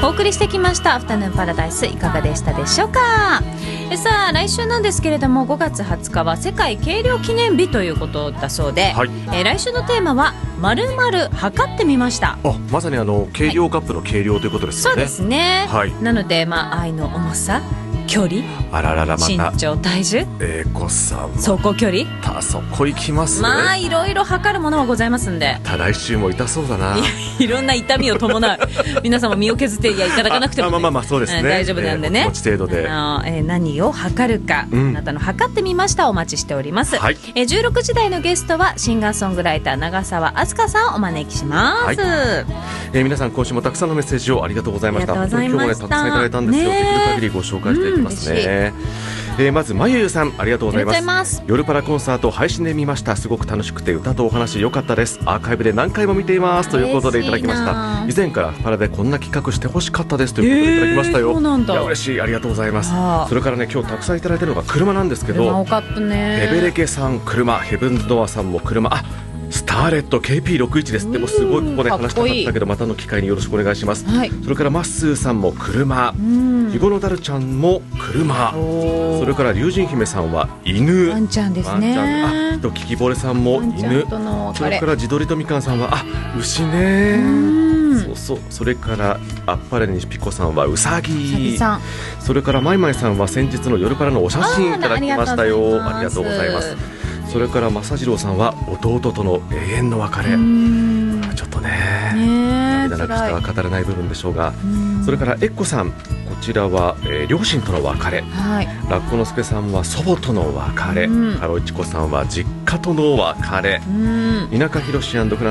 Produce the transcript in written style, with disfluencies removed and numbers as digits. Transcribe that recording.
お送りしてきましたアフタヌーンパラダイス、いかがでしたでしょうか。さあ来週なんですけれども、5月20日は世界計量記念日ということだそうで、 はい、 来週のテーマは〇〇測ってみました。 まさに計量カップの計量ということですよね。 そうですね、 はい、 なので、愛の重さ、距離、 あららら、また身長、体重、 子さん走行距離、 そこ行きますね。 いろいろ測るものはございますんで、 来週も痛そうだな。 いろんな痛みを伴う皆さんも身を削っていただかなくても、ね、 そうですね、 大丈夫なんでね、 持ち程度で、 何を測るか、あなたの測ってみましたお待ちしております、はい。16時台のゲストはシンガーソングライター長澤飛鳥さんをお招きします、はい。 皆さん今週もたくさんのメッセージをありがとうございました。今日もねたくさんいただいたんですよ、できる限りご紹介していきますね。まずまゆゆさん、ありがとうございます。夜パラコンサート配信で見ました。すごく楽しくて歌とお話良かったです。アーカイブで何回も見ていますということでいただきました。以前からパラでこんな企画してほしかったですということでいただきましたよ。いや嬉しい、ありがとうございます。それからね、今日たくさんいただいているのが車なんですけど、 多かったね。 ヘベレケさん車、ヘブンズドアさんも車、スターレット KP61 です。でもすごいここで話したかったけど、またの機会によろしくお願いします、はい。それからマッスーさんも車、ひごのだるちゃんも車、それから龍神姫さんは犬、 ワンちゃんですね。 キキボレさんも犬、それから地鶏とみかんさんは牛ね、それからあっぱれにピコさんはうさぎ、それからまいまいさんは先日の夜パラのお写真いただきましたよ。ありがとうございます。それから正次郎さんは弟との永遠の別れ、ちょっとね、涙なくしては語れない部分でしょうが、それからえっこさん、こちらは、両親との別れ、ラッコのすけさんは祖母との別れ、ハロイチコさんは実家との別れ、田舎ひろし&船